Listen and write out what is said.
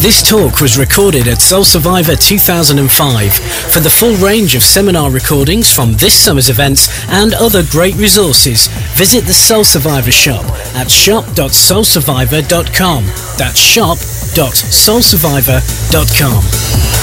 This talk was recorded at Soul Survivor 2005. For the full range of seminar recordings from this summer's events and other great resources, visit the Soul Survivor shop at shop.soulsurvivor.com. That's shop.soulsurvivor.com.